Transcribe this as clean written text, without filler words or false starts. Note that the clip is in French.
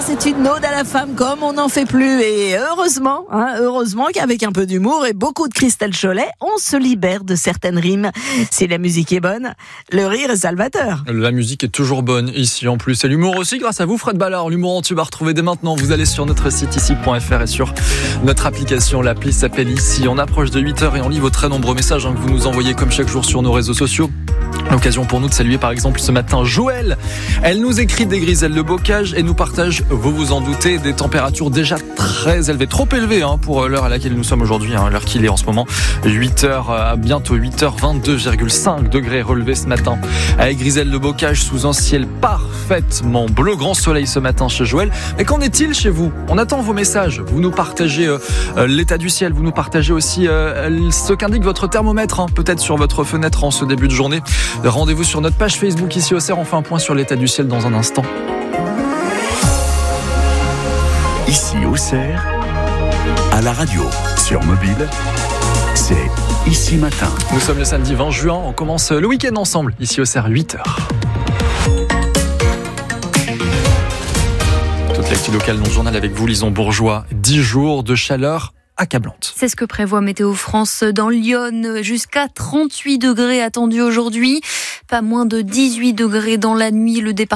c'est une ode à la femme comme on n'en fait plus. Et heureusement qu'avec un peu d'humour et beaucoup de Christelle Cholet, on se libère de certaines rimes. Si la musique est bonne, le rire est salvateur. La musique est toujours bonne ici en plus. Et l'humour aussi grâce à vous, Fred Ballard. L'humour en tube à retrouver dès maintenant. Vous allez sur notre site ici.fr et sur notre application. L'appli s'appelle Ici. On approche de 8h et on lit vos très nombreux messages que vous nous envoyez comme chaque jour sur nos réseaux sociaux. L'occasion pour nous de saluer par exemple ce matin Joël. Elle nous écrit des griselles de bocage et nous partage, vous vous en doutez, des températures déjà très élevées, trop élevées pour l'heure à laquelle nous sommes aujourd'hui, l'heure qu'il est en ce moment, 8h, bientôt 8h, 22,5 degrés relevés ce matin. Avec griselles de bocage sous un ciel parfaitement bleu, grand soleil ce matin chez Joël. Mais qu'en est-il chez vous ? On attend vos messages, vous nous partagez l'état du ciel, vous nous partagez aussi ce qu'indique votre thermomètre, peut-être sur votre fenêtre en ce début de journée. Rendez-vous sur notre page Facebook ici au CER. On fait un point sur l'état du ciel dans un instant. Ici au CER, à la radio, sur mobile, c'est Ici Matin. Nous sommes le samedi 20 juin, on commence le week-end ensemble, ici au CER, 8h. Toute l'actu locale dans le journal avec vous, Lison Bourgeois. 10 jours de chaleur accablante. C'est ce que prévoit Météo France dans Lyon. Jusqu'à 38 degrés attendus aujourd'hui. Pas moins de 18 degrés dans la nuit. Le département